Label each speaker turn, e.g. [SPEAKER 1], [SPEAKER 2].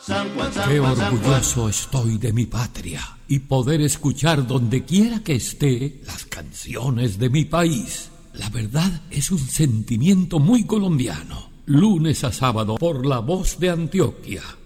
[SPEAKER 1] Qué orgulloso estoy de mi patria y poder escuchar donde quiera que esté las canciones de mi país. La verdad es un sentimiento muy colombiano. Lunes a sábado por La Voz de Antioquia.